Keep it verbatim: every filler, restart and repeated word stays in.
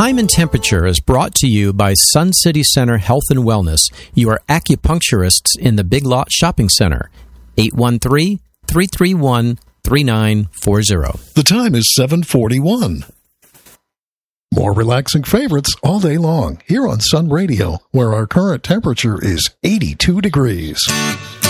Time and Temperature is brought to you by Sun City Center Health and Wellness, your acupuncturists in the Big Lot Shopping Center. eight one three, three three one, three nine four zero. The time is seven forty-one. More relaxing favorites all day long here on Sun Radio, where our current temperature is eighty-two degrees.